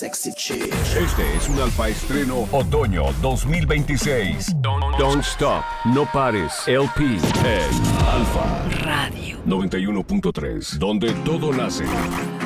sexy chick. Este es un Alfa Estreno Otoño 2026. Don't Stop, No Pares, LP en Alfa Radio 91.3, donde todo nace.